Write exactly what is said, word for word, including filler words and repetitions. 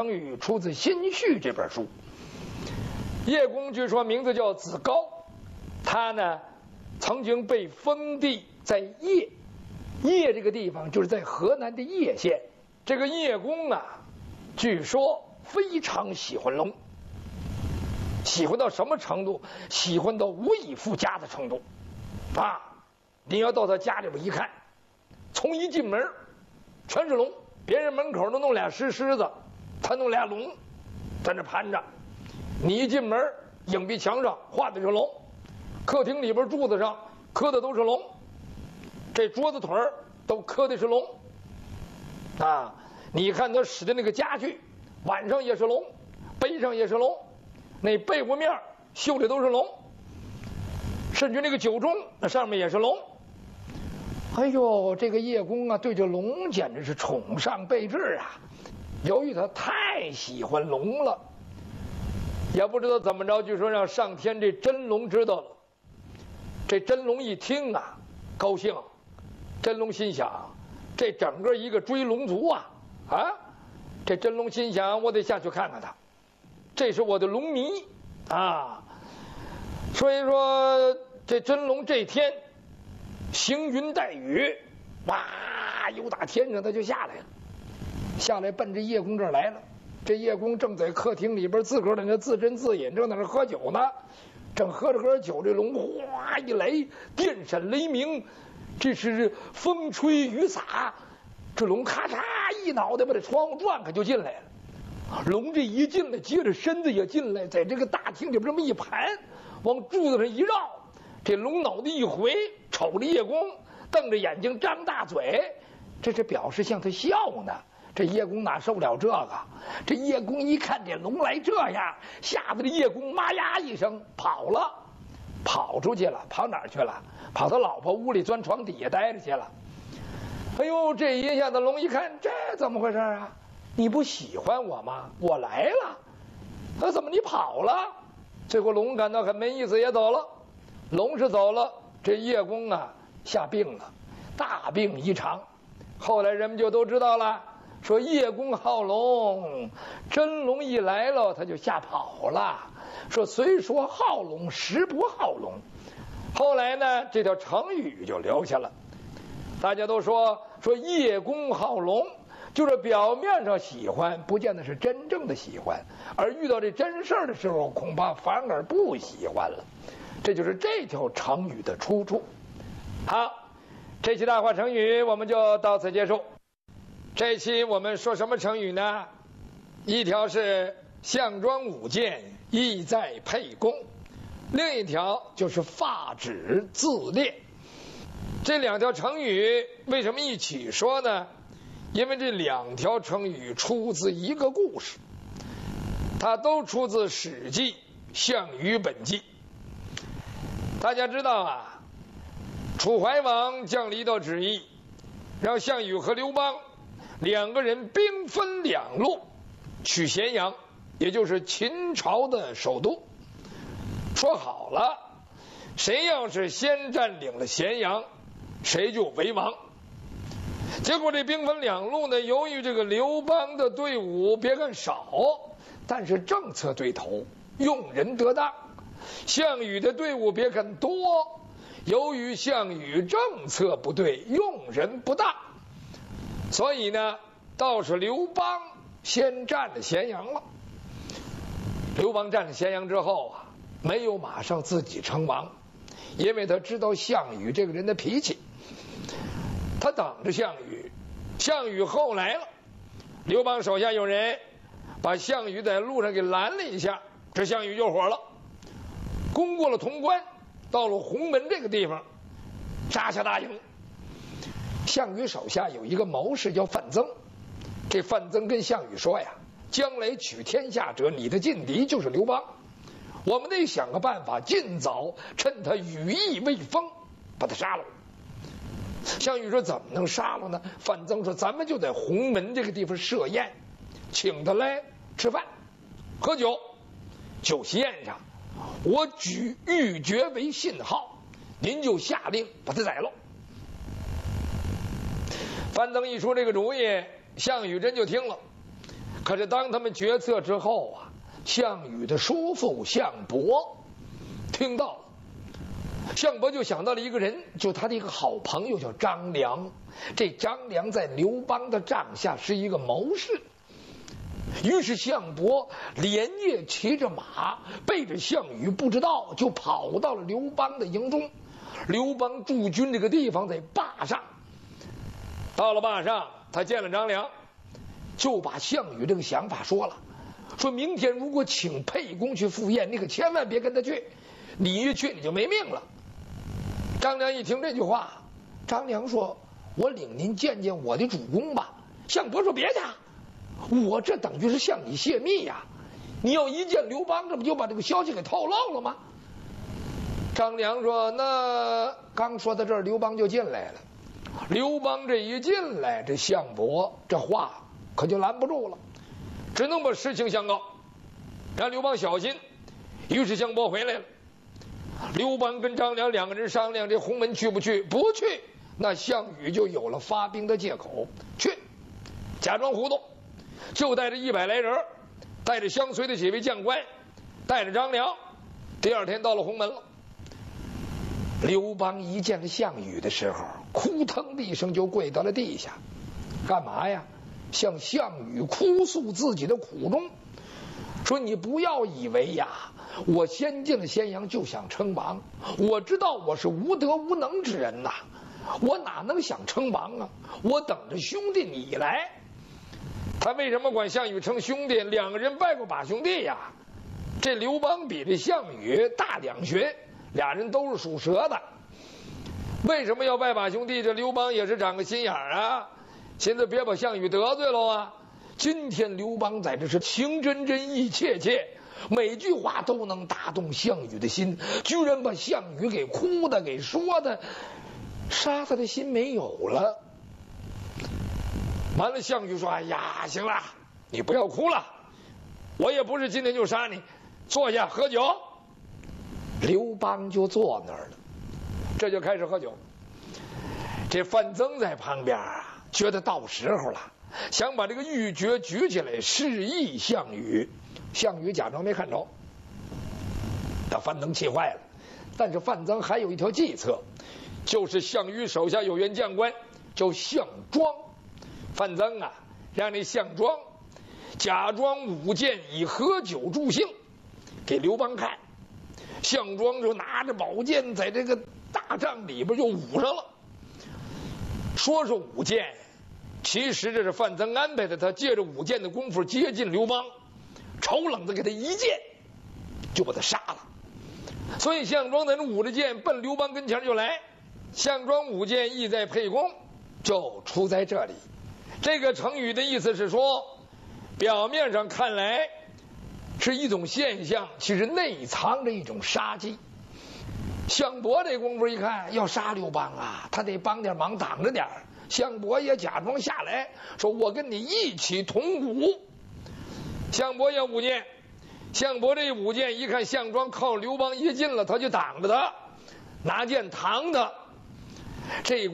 成语出自《新序》这本书。叶公据说名字叫子高，他呢曾经被封地在叶，叶这个地方就是在河南的叶县。这个叶公啊，据说非常喜欢龙，喜欢到什么程度？喜欢到无以复加的程度啊！你要到他家里边一看，从一进门全是龙，别人门口都弄俩石狮子，他弄俩龙在那盘着。你一进门，影壁墙上画的是龙，客厅里边柱子上刻的都是龙，这桌子腿儿都刻的是龙啊！你看他使的那个家具，碗上也是龙，杯上也是龙，那被窝面绣的都是龙，甚至那个酒盅那上面也是龙。哎呦，这个叶公啊，对这龙简直是崇尚备至啊！由于他太喜欢龙了，也不知道怎么着，据说让上天这真龙知道了。这真龙一听啊，高兴。真龙心想，这整个一个追龙族啊啊！这真龙心想，我得下去看看他，这是我的龙迷啊。所以说，这真龙这天行云带雨，哇，由打天上他就下来了，下来奔着叶公这儿来了。这叶公正在客厅里边自个儿在那自斟自饮，正在那喝酒呢。正喝着喝着酒，这龙哗一来，电闪雷鸣，这是风吹雨洒，这龙咔嚓一脑袋把这窗户撞开就进来了。龙这一进来，接着身子也进来，在这个大厅里边这么一盘，往柱子上一绕，这龙脑袋一回，瞅着叶公，瞪着眼睛，张大嘴，这是表示向他笑呢。这叶公哪受了这个？这叶公一看这龙来这样，吓得这叶公妈呀一声跑了，跑出去了。跑哪儿去了？跑他老婆屋里钻床底下待着去了。哎呦，这一下子龙一看，这怎么回事啊？你不喜欢我吗？我来了，那怎么你跑了？最后龙感到很没意思，也走了。龙是走了，这叶公啊下病了，大病一场。后来人们就都知道了，说叶公好龙，真龙一来了他就吓跑了。说虽说好龙，实不好龙。后来呢，这条成语就留下了。大家都说说叶公好龙，就是表面上喜欢，不见得是真正的喜欢，而遇到这真事儿的时候，恐怕反而不喜欢了。这就是这条成语的出处。好，这期大话成语我们就到此结束。这期我们说什么成语呢？一条是项庄舞剑，意在沛公，另一条就是发指自恋。这两条成语为什么一起说呢？因为这两条成语出自一个故事，它都出自《史记·项羽本纪》。大家知道啊，楚怀王降了一道旨意，让项羽和刘邦两个人兵分两路，取咸阳，也就是秦朝的首都。说好了，谁要是先占领了咸阳，谁就为王。结果这兵分两路呢，由于这个刘邦的队伍别看少，但是政策对头，用人得当；项羽的队伍别看多，由于项羽政策不对，用人不当。所以呢，倒是刘邦先占了咸阳了。刘邦占了咸阳之后啊，没有马上自己称王，因为他知道项羽这个人的脾气，他等着项羽。项羽后来了，刘邦手下有人把项羽在路上给拦了一下，这项羽就火了，攻过了潼关，到了鸿门这个地方，扎下大营。项羽手下有一个谋士叫范增，这范增跟项羽说呀，将来取天下者，你的劲敌就是刘邦，我们得想个办法，尽早趁他羽翼未丰把他杀了。项羽说怎么能杀了呢？范增说咱们就在鸿门这个地方设宴，请他来吃饭喝酒，酒席宴上我举玉珏为信号，您就下令把他宰了。范增一出这个主意，项羽真就听了， 可是当他们决策之后啊，项羽的叔父项伯听到了，项伯就想到了一个人，就他的一个好朋友叫张良。这张良在刘邦的帐下是一个谋士。于是项伯连夜骑着马，背着项羽不知道就跑到了刘邦的营中。刘邦驻军这个地方在坝上，到了坝上，他见了张良，就把项羽这个想法说了，说明天如果请沛公去赴宴，你可千万别跟他去，你一去你就没命了。张良一听这句话，张良说：“我领您见见我的主公吧。”项伯说：“别去，我这等于是向你泄密呀！你要一见刘邦，这不就把这个消息给透露了吗？”张良说：“那刚说到这儿，刘邦就进来了。刘邦这一进来，这项伯这话可就拦不住了，只能把事情相告，让刘邦小心。于是项伯回来了。刘邦跟张良两个人商量，这鸿门去不去？不去，那项羽就有了发兵的借口。去，假装糊涂，就带着一百来人，带着相随的几位将官，带着张良，第二天到了鸿门了。刘邦一见了项羽的时候，哭腾的一声就跪到了地下。干嘛呀？向项羽哭诉自己的苦衷，说你不要以为呀，我先进了咸阳就想称王，我知道我是无德无能之人呐，我哪能想称王啊？我等着兄弟你来。他为什么管项羽称兄弟？两个人拜过把兄弟呀。这刘邦比这项羽大两旬，俩人都是属蛇的。为什么要拜把兄弟？这刘邦也是长个心眼儿啊，现在别把项羽得罪了啊。今天刘邦在这是情真真意切切，每句话都能打动项羽的心，居然把项羽给哭的给说的杀他的心没有了。完了，项羽说：“哎呀，行了，你不要哭了，我也不是今天就杀你，坐下喝酒。”刘邦就坐那儿了，这就开始喝酒。这范增在旁边啊，觉得到时候了，想把这个玉珏举起来示意项羽。项羽假装没看着，把范增气坏了。但是范增还有一条计策，就是项羽手下有员将官叫项庄。范增啊，让那项庄假装舞剑以喝酒助兴给刘邦看。项庄就拿着宝剑在这个大帐里边就舞上了。说是舞剑，其实这是范增安排的，他借着舞剑的功夫接近刘邦，丑冷子给他一剑就把他杀了。所以项庄在那舞着剑奔刘邦跟前就来。项庄舞剑意在沛公，就出在这里。这个成语的意思是说，表面上看来是一种现象，其实内藏着一种杀机。项伯这功夫一看要杀刘邦啊，他得帮点忙挡着点儿。项伯也假装下来，说我跟你一起同舞。项伯也舞剑，项伯这舞剑一看项庄靠刘邦一近了，他就挡着他，拿剑挡他。这